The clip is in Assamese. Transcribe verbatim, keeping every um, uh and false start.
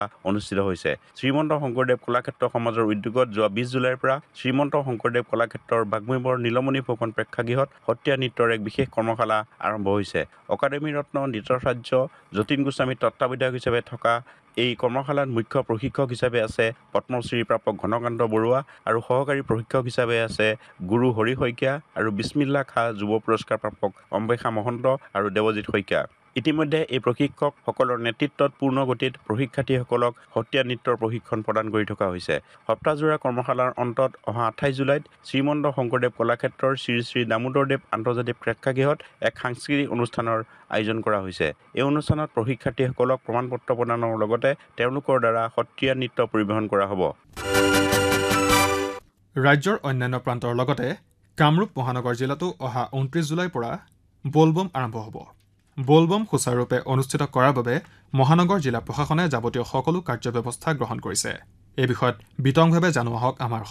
অনুষ্ঠিত হৈছে। শ্ৰীমন্ত শংকৰদেৱ কলাক্ষেত্ৰ সমাজৰ উদ্যোগত যোৱা বিশ জুলাইৰ পৰা শ্ৰীমন্ত শংকৰদেৱ কলাক্ষেত্ৰৰ বাগ্মীবৰ নীলমণি ফুকন প্ৰেক্ষাগৃহত সত্ৰীয়া নৃত্যৰ এক বিশেষ কৰ্মশালা আৰম্ভ হৈছে। অকাডেমী ৰত্ন নৃত্যাচাৰ্য যতীন গোস্বামী তত্ত্বাৱধায়ক হিচাপে থকা এই কৰ্মশালাত মুখ্য প্ৰশিক্ষক হিচাপে আছে পদ্মশ্ৰী প্ৰাপক ঘনকান্ত বৰুৱা আৰু সহকাৰী প্ৰশিক্ষক হিচাপে আছে গুৰু হৰি শইকীয়া আৰু বিস্মিল্লা খাঁ যুৱ পুৰস্কাৰ প্ৰাপক অম্বেশা মহন্ত আৰু দেৱজিৎ শইকীয়া। ইতিমধ্যে এই প্ৰশিক্ষকসকলৰ নেতৃত্বত পূৰ্ণগতিত প্ৰশিক্ষাৰ্থীসকলক সত্ৰীয়া নৃত্যৰ প্ৰশিক্ষণ প্ৰদান কৰি থকা হৈছে। সপ্তাহজোৰা কৰ্মশালাৰ অন্তত অহা আঠাইছ জুলাইত শ্ৰীমন্ত শংকৰদেৱ কলাক্ষেত্ৰৰ শ্ৰী শ্ৰী দামোদৰদেৱ আন্তৰ্জাতিক প্ৰেক্ষাগৃহত এক সাংস্কৃতিক অনুষ্ঠানৰ আয়োজন কৰা হৈছে। এই অনুষ্ঠানত প্ৰশিক্ষাৰ্থীসকলক প্ৰমাণপত্ৰ প্ৰদানৰ লগতে তেওঁলোকৰ দ্বাৰা সত্ৰীয়া নৃত্য পৰিৱেশন কৰা হ'ব। ৰাজ্যৰ অন্যান্য প্ৰান্তৰ লগতে কামৰূপ মহানগৰ জিলাতো অহা ঊনত্ৰিছ জুলাইৰ পৰা বলবম আৰম্ভ হ'ব। বলবম সুচাৰুৰূপে অনুষ্ঠিত কৰাৰ বাবে মহানগৰ জিলা প্ৰশাসনে যাৱতীয় সকলো কাৰ্যব্যৱস্থা গ্ৰহণ কৰিছে। এই বিষয়ত বিতংভাৱে জনোৱা হওক আমাৰ